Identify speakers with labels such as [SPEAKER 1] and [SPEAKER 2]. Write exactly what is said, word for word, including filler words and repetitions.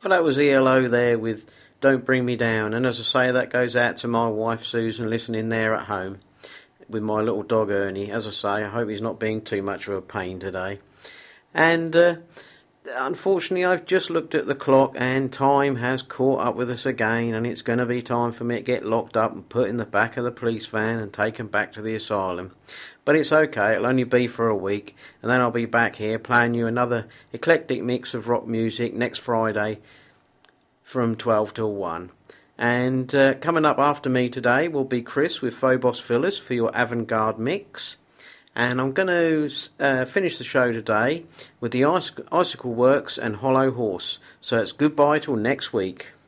[SPEAKER 1] Well, that was E L O there with Don't Bring Me Down. And as I say, that goes out to my wife Susan listening there at home with my little dog Ernie. As I say, I hope he's not being too much of a pain today. And uh, unfortunately, I've just looked at the clock and time has caught up with us again, and it's going to be time for me to get locked up and put in the back of the police van and taken back to the asylum. But it's okay, it'll only be for a week, and then I'll be back here playing you another eclectic mix of rock music next Friday from twelve till one. And uh, coming up after me today will be Chris with Phobos Fillers for your avant-garde mix. And I'm going to uh, finish the show today with the Icicle Works and Hollow Horse. So it's goodbye till next week.